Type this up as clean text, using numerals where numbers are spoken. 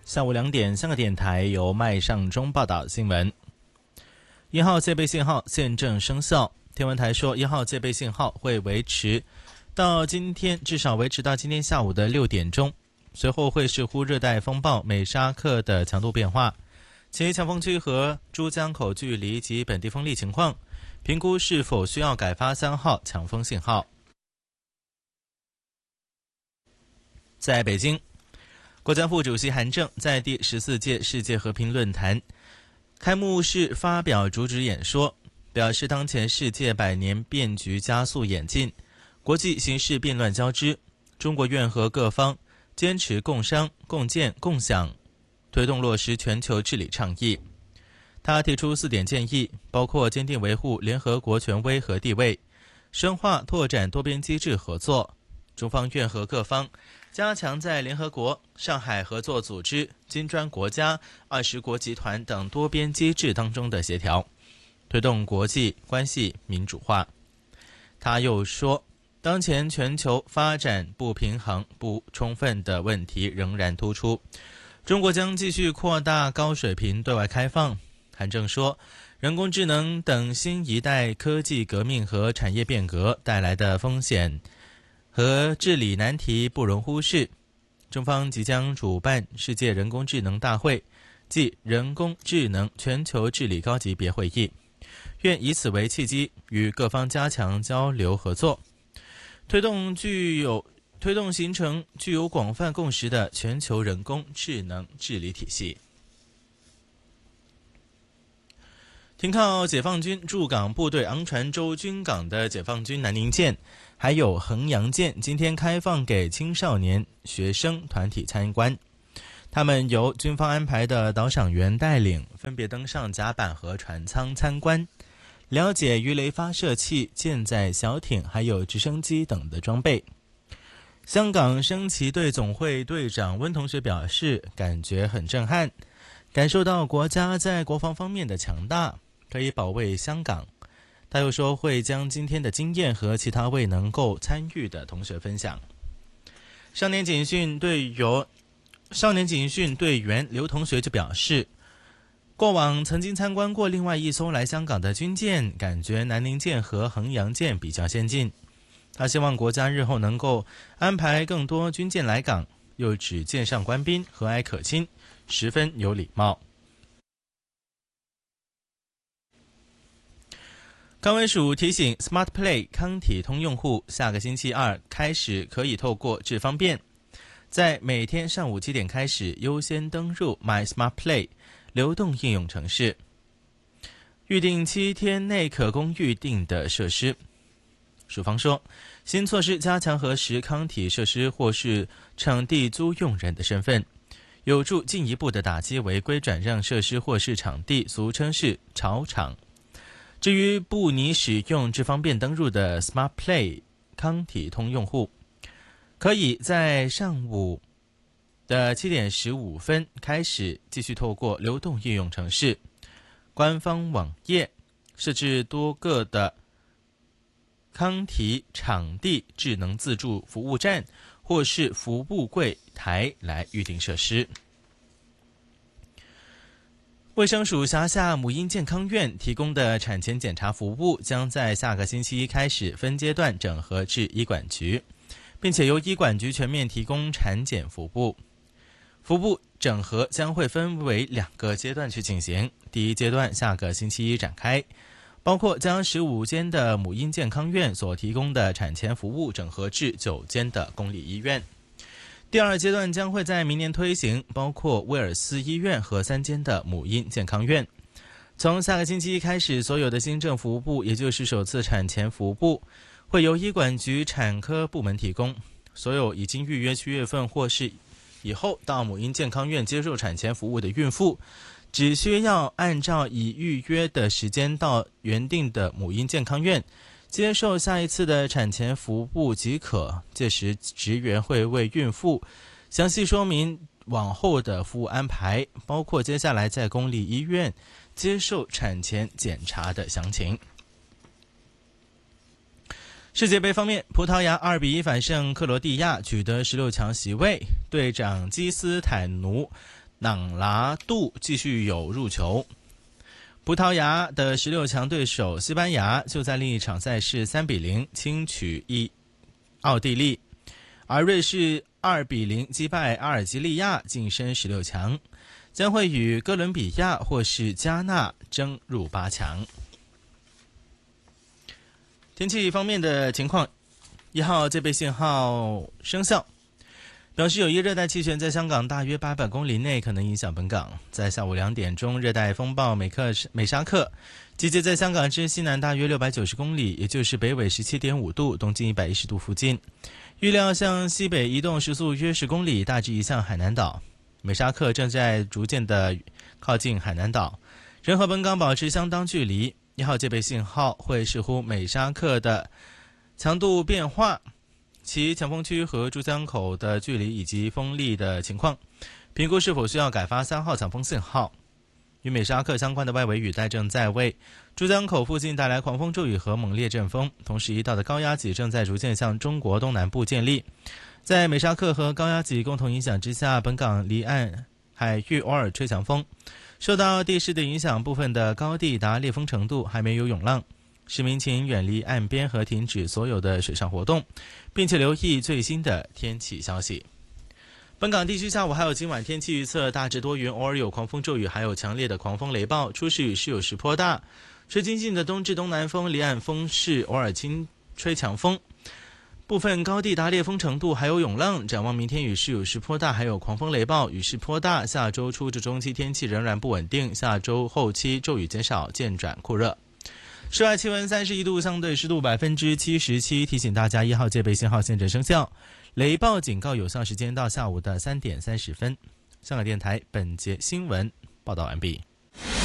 下午2点，香港电台由麦尚中报道新闻。1号戒备信号现正生效。天文台说，1号戒备信号会维持到今天，至少维持到今天下午的6点钟。随后会视乎热带风暴美沙克的强度变化，其强风区和珠江口距离及本地风力情况，评估是否需要改发3号强风信号。在北京，国家副主席韩正在第14届世界和平论坛开幕式发表主旨演说，表示当前世界百年变局加速演进，国际形势变乱交织，中国愿和各方坚持共商、共建、共享，推动落实全球治理倡议。他提出4点建议，包括坚定维护联合国权威和地位，深化拓展多边机制合作。中方愿和各方加强在联合国、上海合作组织、金砖国家、20国集团等多边机制当中的协调，推动国际关系民主化。他又说，当前全球发展不平衡不充分的问题仍然突出，中国将继续扩大高水平对外开放。韩正说，人工智能等新一代科技革命和产业变革带来的风险和治理难题不容忽视。中方即将主办世界人工智能大会暨人工智能全球治理高级别会议，愿以此为契机，与各方加强交流合作，推动形成具有广泛共识的全球人工智能治理体系。停靠解放军驻港部队昂船洲军港的解放军南宁舰还有衡阳舰今天开放给青少年学生团体参观，他们由军方安排的导赏员带领，分别登上甲板和船舱参观，了解鱼雷发射器、舰载小艇还有直升机等的装备。香港升旗队总会队长温同学表示，感觉很震撼，感受到国家在国防方面的强大，可以保卫香港。他又说，会将今天的经验和其他未能够参与的同学分享。少年警训队员刘同学就表示，过往曾经参观过另外一艘来香港的军舰，感觉南宁舰和衡阳舰比较先进。他希望国家日后能够安排更多军舰来港，又指舰上官兵和蔼可亲，十分有礼貌。康文署提醒 Smart Play 康体通用户，下个星期2开始可以透过智方便，在每天上午7点开始优先登入 My Smart Play 流动应用程式，预定7天内可供预定的设施。署方说，新措施加强核实康体设施或是场地租用人的身份，有助进一步的打击违规转让设施或是场地，俗称是炒场。至于不拟使用智方便登入的 Smart Play 康体通用户，可以在上午的7点15分开始继续透过流动应用程式官方网页设置多个的康体场地智能自助服务站或是服务柜台来预定设施。卫生署辖下母婴健康院提供的产前检查服务将在下个星期1开始分阶段整合至医管局，并且由医管局全面提供产检服务。服务整合将会分为2个阶段去进行，第一阶段下个星期1展开，包括将15间的母婴健康院所提供的产前服务整合至9间的公立医院。第二阶段将会在明年推行，包括威尔斯医院和3间的母婴健康院。从下个星期1开始，所有的新政服务，也就是首次产前服务，会由医管局产科部门提供。所有已经预约7月份或是以后到母婴健康院接受产前服务的孕妇，只需要按照已预约的时间到原定的母婴健康院接受下一次的产前服务即可，届时职员会为孕妇详细说明往后的服务安排，包括接下来在公立医院接受产前检查的详情。世界杯方面，葡萄牙2比1反胜克罗地亚，取得16强席位，队长基斯坦奴朗拿度继续有入球。葡萄牙的16强对手西班牙就在另一场赛事3-0轻取奥地利，而瑞士2-0击败阿尔及利亚晋升16强，将会与哥伦比亚或是加纳争入8强。天气方面的情况，1号戒备信号生效，表示有一热带气旋在香港大约800公里内可能影响本港。在下午2点钟，热带风暴美沙克集结在香港之西南大约690公里，也就是北纬17.5度、东经110度附近。预料向西北移动，时速约10公里，大致移向海南岛。美沙克正在逐渐的靠近海南岛，仍和本港保持相当距离。1号戒备信号会视乎美沙克的强度变化、其强风区和珠江口的距离以及风力的情况，评估是否需要改发3号强风信号。与美沙克相关的外围雨带正在为珠江口附近带来狂风骤雨和猛烈阵风，同时一道的高压脊正在逐渐向中国东南部建立。在美沙克和高压脊共同影响之下，本港离岸海域偶尔吹强风，受到地势的影响，部分的高地达烈风程度，还没有涌浪。市民请远离岸边和停止所有的水上活动，并且留意最新的天气消息。本港地区下午还有今晚天气预测，大致多云，偶尔有狂风骤雨，还有强烈的狂风雷暴，初时雨势有时颇大，吹清劲的东至东南风，离岸风势偶尔轻吹强风，部分高地达烈风程度，还有涌浪。展望明天雨势有时颇大，还有狂风雷暴，雨势颇大。下周初至中期天气仍然不稳定，下周后期骤雨减少，渐转酷热。室外气温31度，相对湿度77%。提醒大家，1号戒备信号现正生效，雷暴警告有效时间到下午的3点30分。香港电台本节新闻报道完毕。